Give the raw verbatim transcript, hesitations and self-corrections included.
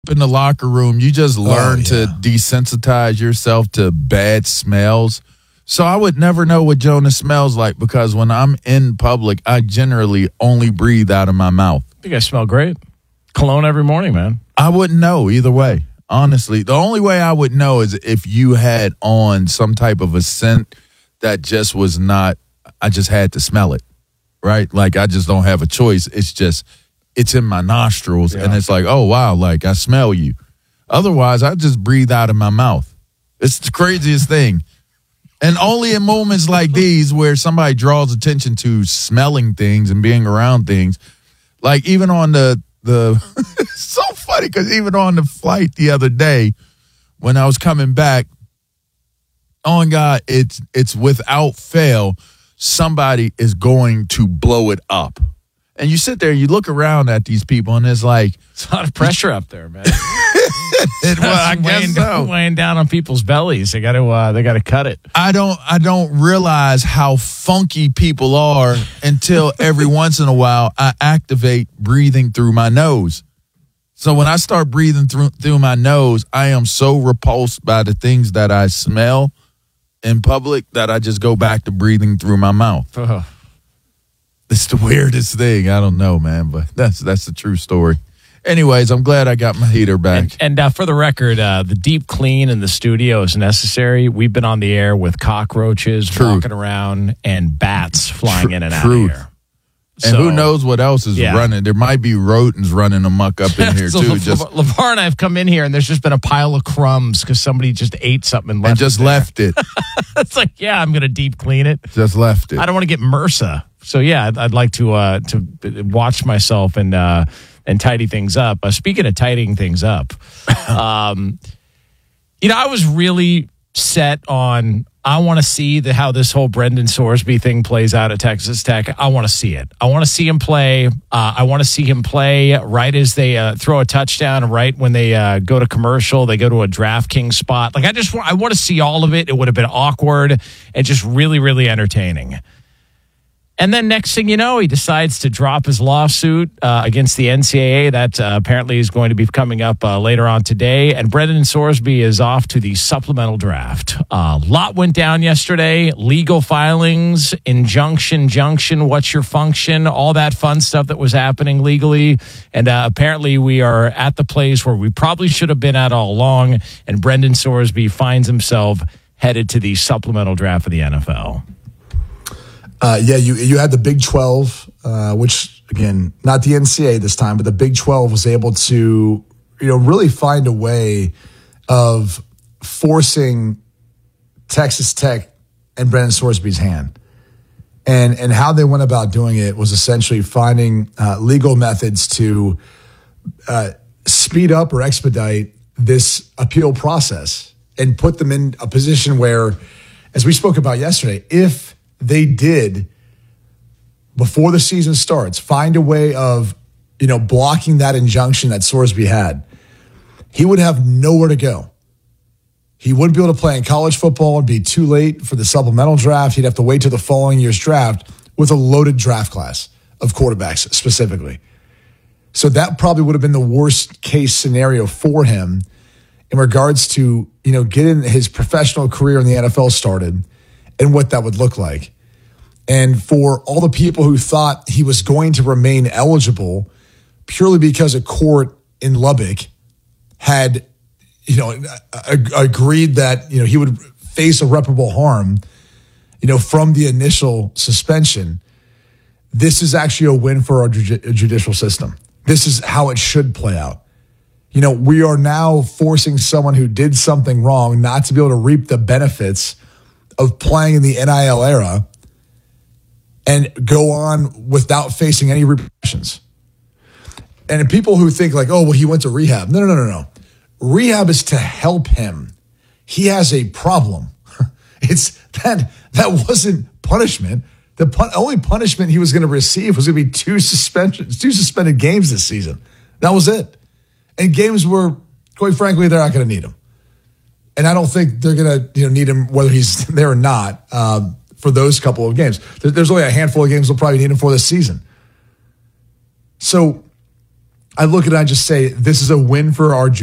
in the locker room, you just learn oh, yeah. to desensitize yourself to bad smells. So I would never know what Jonas smells like because when I'm in public, I generally only breathe out of my mouth. You guys smell great. Cologne every morning, man. I wouldn't know either way. Honestly, the only way I would know is if you had on some type of a scent that just was not, I just had to smell it, right? Like I just don't have a choice. It's just, it's in my nostrils yeah. and it's like, oh, wow, like I smell you. Otherwise, I just breathe out of my mouth. It's the craziest thing. And only in moments like these where somebody draws attention to smelling things and being around things, like even on the, the it's so funny because even on the flight the other day when I was coming back, on God, it's it's without fail, somebody is going to blow it up. And you sit there, you look around at these people, and it's like it's a lot of pressure up there, man. it, well, I guess weighing, so. weighing down on people's bellies. They got to uh, they got to cut it. I don't I don't realize how funky people are until every once in a while I activate breathing through my nose. So when I start breathing through through my nose, I am so repulsed by the things that I smell in public that I just go back to breathing through my mouth. Uh-huh. It's the weirdest thing. I don't know, man, but that's that's the true story. Anyways, I'm glad I got my heater back. And, and uh, for the record, uh, the deep clean in the studio is necessary. We've been on the air with cockroaches Truth. walking around and bats flying Tr- in and truth. out of here. And So, who knows what else is yeah. running? There might be rodents running amok up in here so too. Le- just Le- LeVar and I have come in here, and there's just been a pile of crumbs because somebody just ate something and left and just it there. left it. It's like, yeah, I'm going to deep clean it. Just left it. I don't want to get MRSA. So, yeah, I'd, I'd like to uh, to watch myself and uh, and tidy things up. Uh, speaking of tidying things up, um, you know, I was really set on, I want to see the, how this whole Brendan Sorsby thing plays out at Texas Tech. I want to see it. I want to see him play. Uh, I want to see him play right as they uh, throw a touchdown, right when they uh, go to commercial, they go to a DraftKings spot. Like, I just want, I want to see all of it. It would have been awkward and just really, really entertaining. And then next thing you know, he decides to drop his lawsuit uh, against the N C double A. That uh, apparently is going to be coming up uh, later on today. And Brendan Sorsby is off to the supplemental draft. A uh, lot went down yesterday. Legal filings, injunction, junction, what's your function, all that fun stuff that was happening legally. And uh, apparently we are at the place where we probably should have been at all along. And Brendan Sorsby finds himself headed to the supplemental draft of the N F L. Uh, yeah, you you had the Big twelve, uh, which, again, not the N C double A this time, but the Big twelve was able to, you know, really find a way of forcing Texas Tech and Brendan Sorsby's hand. And and how they went about doing it was essentially finding uh, legal methods to uh, speed up or expedite this appeal process and put them in a position where, as we spoke about yesterday, if they did, before the season starts, find a way of, you know, blocking that injunction that Sorsby had, he would have nowhere to go. He wouldn't be able to play in college football. It'd be too late for the supplemental draft. He'd have to wait till the following year's draft with a loaded draft class of quarterbacks specifically. So that probably would have been the worst case scenario for him in regards to, you know, getting his professional career in the N F L started and what that would look like. And for all the people who thought he was going to remain eligible purely because a court in Lubbock had, you know, ag- agreed that, you know, he would face irreparable harm, you know, from the initial suspension, this is actually a win for our ju- judicial system. This is how it should play out. You know, we are now forcing someone who did something wrong not to be able to reap the benefits of playing in the N I L era and go on without facing any repercussions. And people who think like, oh, well, he went to rehab. No, no, no, no, no. Rehab is to help him. He has a problem. It's that that wasn't punishment. The pun- only punishment he was going to receive was going to be two suspensions, two suspended games this season. That was it. And games were, quite frankly, they're not going to need him. And I don't think they're going to, you know, need him whether he's there or not um, for those couple of games. There, there's only a handful of games they'll probably need him for this season. So I look at it and I just say, this is a win for our